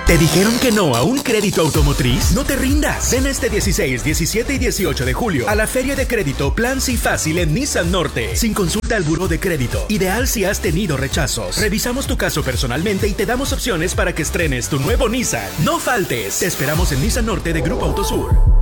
¿Te dijeron que no a un crédito automotriz? No te rindas. Ven este 16, 17 y 18 de julio a la Feria de Crédito Plan Sí Fácil en Nissan Norte. Sin consulta al buró de crédito. Ideal si has tenido rechazos. Revisamos tu caso personalmente y te damos opciones para que estrenes tu nuevo Nissan. No faltes. Te esperamos en Nissan Norte de Grupo Autosur.